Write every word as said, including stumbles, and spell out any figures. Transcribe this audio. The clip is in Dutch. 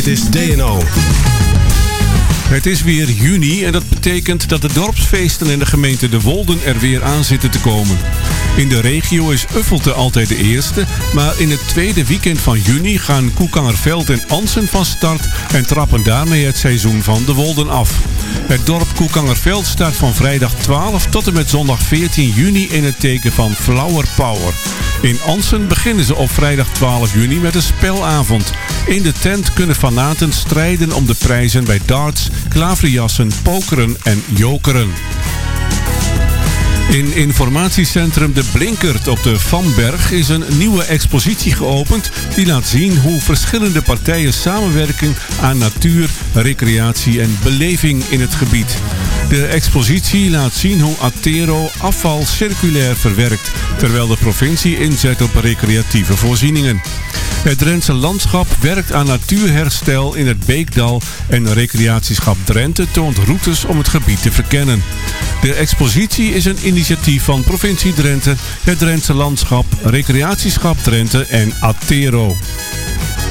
Dit is D N O. Het is weer juni en dat betekent dat de dorpsfeesten in de gemeente De Wolden er weer aan zitten te komen. In de regio is Uffelte altijd de eerste, maar in het tweede weekend van juni gaan Koekangerveld en Ansen van start en trappen daarmee het seizoen van De Wolden af. Het dorp Koekangerveld staat van vrijdag twaalf tot en met zondag veertien juni in het teken van Flower Power. In Ansen beginnen ze op vrijdag twaalf juni met een spelavond. In de tent kunnen fanaten strijden om de prijzen bij darts, klaverjassen, pokeren en jokeren. In informatiecentrum De Blinkert op de Vanberg is een nieuwe expositie geopend die laat zien hoe verschillende partijen samenwerken aan natuur, recreatie en beleving in het gebied. De expositie laat zien hoe Attero afval circulair verwerkt, terwijl de provincie inzet op recreatieve voorzieningen. Het Drentse landschap werkt aan natuurherstel in het Beekdal en Recreatieschap Drenthe toont routes om het gebied te verkennen. De expositie is een initiatief van provincie Drenthe, het Drentse landschap, Recreatieschap Drenthe en Attero.